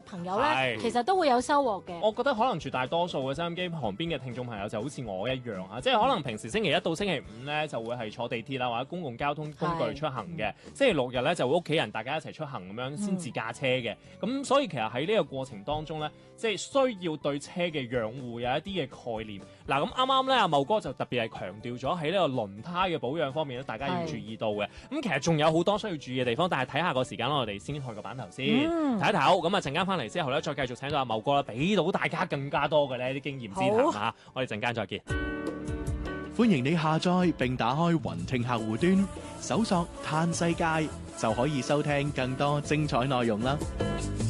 朋友咧，其實都會有收穫嘅。 我覺得可能絕大多數嘅收音機旁邊嘅聽眾朋友就好似我一樣啊，即係可能平時星期一到星期五咧就會係坐地鐵啦或者公共交通工具出行嘅，星期六日咧就會屋企人大家一齊出行咁樣先自駕車嘅。咁所以其實喺呢個過程當中咧，即係需要對車嘅養護有一啲嘅概念。嗱，咁啱啱咧阿茂哥就特別係強調咗喺呢個輪胎嘅保養方面咧，大家要注意到嘅。咁其實仲有好多需要注意嘅地方，但係睇下個時間啦，我哋先去個版頭先睇一睇。咁啊陣間翻嚟之後咧，再繼續請到阿茂哥啦，俾到大家更加多嘅呢啲經驗之談嚇。我哋陣間再見。 歡迎你下載並打開雲聽客戶端，搜索嘆世界就可以收聽更多精彩內容啦。